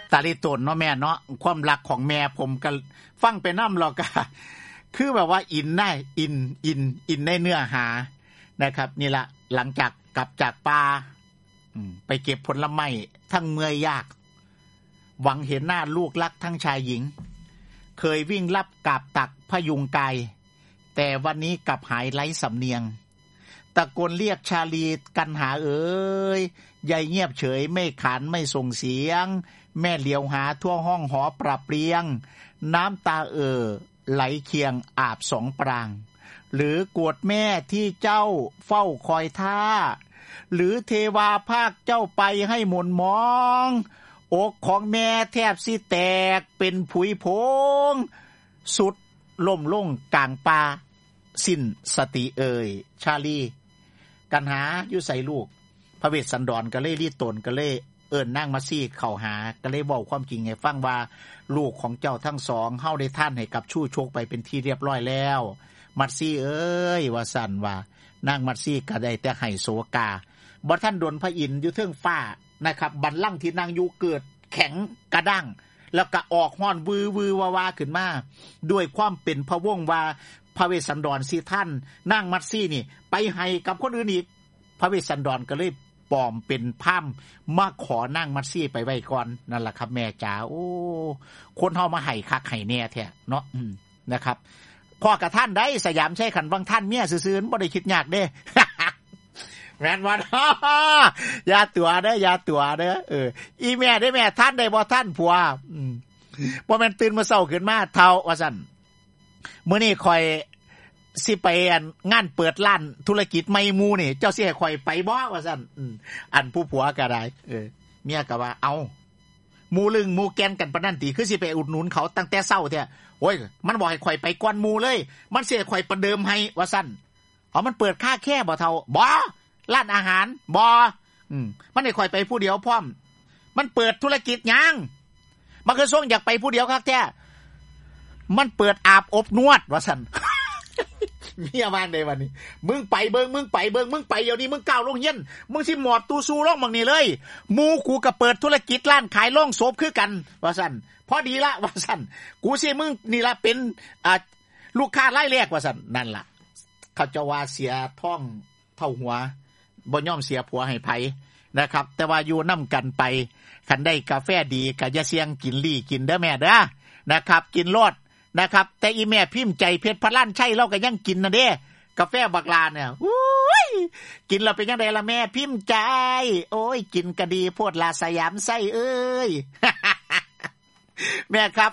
ตาลิตนเนาะแม่เนาะความรักของแม่ผมก็ฟังไปนำแล้วก็คือแบบว่าอินได้อินในเนื้อหานะครับนี่ล่ะหลังจากกลับจากป่าไปเก็บผลไม้ทั้งเมื่อยยากหวังเห็นหน้าลูกรักทั้งชายหญิงเคยวิ่งรับกาบตักพยุงกายแต่วันนี้กลับหายไร้สำเนียงตะโกนเรียกชาลีกันหาเอ๋ยยายเงียบเฉยไม่ขานไม่ส่งเสียงแม่เหลียวหาทั่วห้องหอปรับเปรียงน้ำตาไหลเคียงอาบสองปรางหรือกวดแม่ที่เจ้าเฝ้าคอยท่าหรือเทวาภาคเจ้าไปให้หม่นมองอกของแม่แทบสิแตกเป็นผุยผงสุดล่มลงกลางป่าสิ้นสติชาลีกันหาอยู่ใส่ลูกพระเวสสันดรก็เลยรีตนก็เลยเอิ้นนางมัตซี่เข้าหาก็เลยเว้าความจริงให้ฟังว่าลูกของเจ้าทั้งสองเฮาได้ท่านให้กับชู้ชกไปเป็นที่เรียบร้อยแล้วมัตซี่ว่าสั่นว่านางมัตซี่ก็ได้แต่ให้โศกาบ่ทันดลพระอินทร์อยู่เทิงฟ้านะครับบัลลังก์ที่นางอยู่เกิดแข็งกระด้างแล้วก็ออกฮ้อนวือวาขึ้นมาด้วยความเป็นพระวงศ์ว่าพระเวสสันดรสิท่านนางมัตซี่นี่ไปให้กับคนอื่นอีกพระเวสสันดรก็เลยปลอมเป็นพราหมณ์มาขอนางมัตซี่ไปไว้ก่อนนั่นล่ะครับแม่จ๋าโอ้คนเฮามาให้คักให้แน่แท้เนาะนะครับพ่อกับท่านได้สยามใช้ขันบางท่านเมียซื่อๆบ่ได้คิดยากเด้ แม่นบ่อย่าตัวเด้ออีแม่ได้แม่ท่านได้บ่ท่านผัวบ่แม่นตื่นมาเช้าขึ้นมาเฒ่าว่าซั่นมื้อนี้ข่อยสิไปงานเปิดร้านธุรกิจใหม่หมู่นี่เจ้าสิให้ข่อยไปบ่ว่าซั่นอันผู้ผัวก็ได้เมียก็ว่าเอาหมู่ลึงหมู่แกนกันปานนั้นติคือสิไปอุดหนุนเขาตั้งแต่เช้าแท้โอ้ยมันบอกให้ข่อยไปก่อนหมู่เลยมันสิให้ข่อยประเดิมให้ว่าซั่นเอามันเปิดค่าแค่บ่เฒ่าบ่ร้านอาหารบ่มันให้ข่อยไปผู้เดียวพร้อมมันเปิดธุรกิจหยังมันคือส่งอยากไปผู้เดียวคักแท้มันเปิดอาบอบนวดว่าซั่น เมียว่าได้วันนี้มึงไปเบิ่งมึงไปเดี๋ยวนี้มึงก้าวลงเฮียนมึงสิหมอดตู้ซูลงบักนี่เลยหมู่กูก็เปิดธุรกิจร้านขายโรงศพคือกันว่าซั่นพอดีละว่าซั่นกูสิมึงนี่ล่ะเป็นลูกค้ารายแรกว่าซั่นนั่นล่ะเขาจะว่าเสียท้องเท่าหัวบ่ยอมเสียผัวให้ไผนะครับแต่ว่าอยู่นำกันไปคันได้กาแฟดีก็อย่าเสี่ยงกินลี่กินเด้อแม่เด้อนะครับกินโลดนะครับแต่อีแม่พิมพ์ใจเพชรพระล้านใช่เราก็ยังกินนะเด้กาแฟบักลาเนี่ยอุ้ยกินแล้วเป็นจังได๋ล่ะแม่พิมพ์ใจโอ้ยกินก็ดีโพดลาสยามไส้เอ้ย แม่ครับ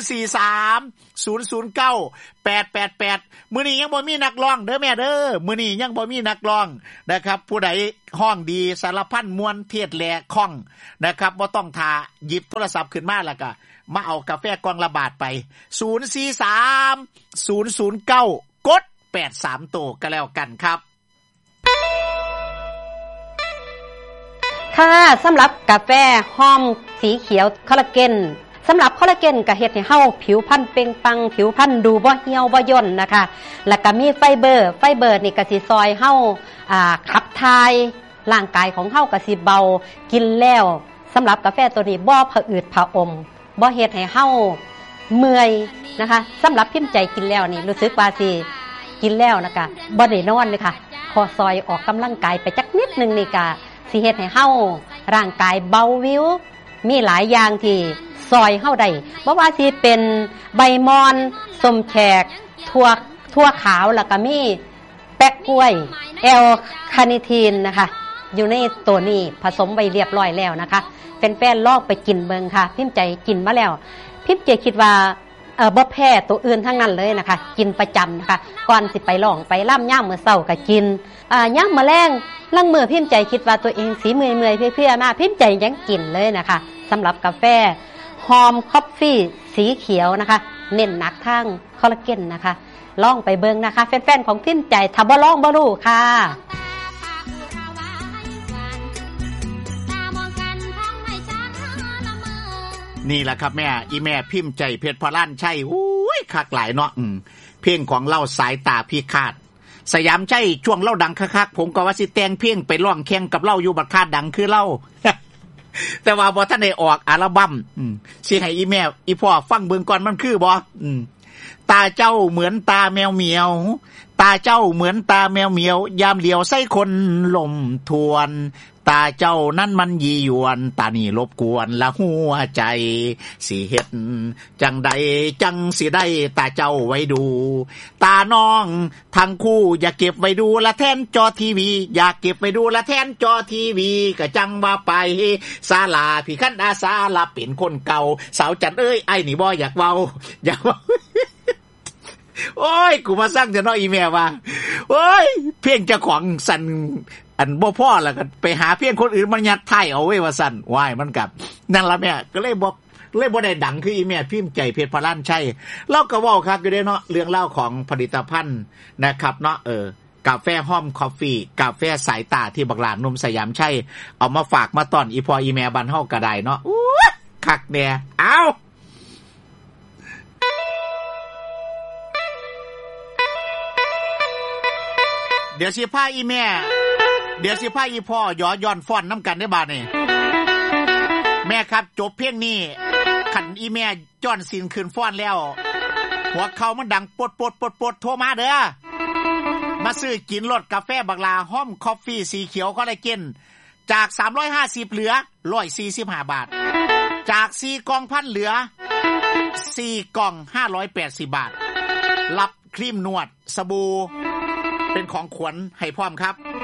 043 009 888มื้อนี้ยังบ่มีนักร้องเด้อแม่เด้อมื้อนี้ยังบ่มีนักร้องนะครับผู้ใดฮ้องดีสารพันมวลเทศแลคล่องนะครับบ่ต้องท่าหยิบโทรศัพท์ขึ้นมาแล้วก็มาเอากาแฟกล่องละบาทไป043 009 กด83โตก็แล้วกันครับค่ะสำหรับกาแฟหอมสีเขียวคอลลาเจนสำหรับคอลลาเจนก็เฮ็ดให้เฮาผิวพรรณเปล่งปลั่งผิวพรรณดูบ่เหี่ยวบ่ย่นนะคะแล้วก็มีไฟเบอร์นี่ก็สิซอยเฮาขับถ่ายร่างกายของเฮาก็สิเบากินแล้วสำหรับกาแฟตัวนี้บ่ผะอืดผะอมบ่เฮ็ดให้เฮาเมื่อยนะคะสำหรับพิมพ์ใจกินแล้วนี่รู้สึกว่าสิกินแล้วนะคะบ่ได้นอนเลยค่ะขอซอยออกกำลังกายไปจักนิดนึงนี่ก็สิเฮ็ดให้เฮาร่างกายเบาวิวมีหลายอย่างที่ซอยเฮาได้บ่ว่าสิเป็นใบมอนส้มแขกถั่วขาวแล้วก็มีแป๊กกล้วยแอลคาเนทีนนะคะอยู่ในตัวนี้ผสมไว้เรียบร้อยแล้วนะคะแฟนๆลองไปกินเบิ่งค่ะพิมพ์ใจกินมาแล้วพิมพ์ใจคิดว่าบ่แพ้ตัวอื่นทั้งนั้นเลยนะคะกินประจำนะคะก่อนสิไปร้องไปล่ำย่ามมื้อเช้าก็กินย่ามมื้อแลงลังมื้อพิมพ์ใจคิดว่าตัวเองสิเมื่อยๆเพลียๆมาพิมพ์ใจยังกินเลยนะคะสำหรับกาแฟหอมคอฟฟี่สีเขียวนะคะเน้นหนักทางคอลลาเจนนะคะลองไปเบิ่งนะคะแฟนๆของพิมพ์ใจถ้าบ่ลองบ่รู้ค่ะนี่แหละครับแม่อีแม่พิมพ์ใจเพชรพระล้านใช่อุ้ยคักหลายเนาะเพลงของเล่าสายตาพิฆาตสยามใช่ช่วงเล่าดังคักๆผมก็ว่าสิแต่งเพลงไปร้องแข่งกับเล่าอยู่บัดคาดดังคือเล่าแต่ว่าบ่ทันได้ออกอัลบั้มสิให้อีแม่อีพ่อฟังเบิ่งก่อนมันคือบ่ตาเจ้าเหมือนตาแมวเหมียวตาเจ้าเหมือนตาแมวเหมียวยามเหลียวใส่คนลมทวนตาเจ้านั่นมันยียวนตานี่รบกวนละหัวใจสิเฮ็ดจังใดจังสิได้ตาเจ้าไว้ดูตาน้องทั้งคู่อย่าเก็บไว้ดูละแทนจอทีวีอย่าเก็บไว้ดูละแทนจอทีวีก็จังว่าไปศาลาพี่คันอาสาลาเป็นคนเก่าสาวจันเอ้ยไอ้นี่บ่อยากเว้าอยากเว้าโอ้ยกูมาสร้างจะน้อยอีแม่ว่าโอ้ยเพียงเจ้าของสั่นอันบ่พ่อแล้วก็ไปหาเพียงคนอื่นมันยัดไถ่เอาไว้ว่าสั่นว้ายมันกับนั่นล่ะแม่ก็เลยบ่ได้ดังคืออีแม่พิมพ์ใจเพชรพลันชัยเราก็เว้าคักอยู่เด้เนาะเรื่องเล่าของผลิตภัณฑ์นะครับเนาะกาแฟห้อมคอฟฟี่กาแฟสายตาที่บักหลานนุ่มสยามชัยเอามาฝากมาต้อนอีพ่ออีแม่บ้านเฮาก็ได้เนาะอู้คักแน่เอาเดี๋ยวสิพาอีแม่เดี๋ยวสิพาอีพ่อย้อนฟ้อนน้ำกันได้บาดนี่แม่ครับจบเพลงนี้ขันอีแม่จ้อนสินคืนฟ้อนแล้วหัวเขามันดังปดโทรมาเด้อมาซื้อกินรสกาแฟบักลาห้อมคอฟฟี่สีเขียวคอลลาเจนจาก350เหลือ145บาทจาก4กล่องพันเหลือ4กล่อง580บาทรับครีมนวดสบู่เป็นของขวัญให้พร้อมครับ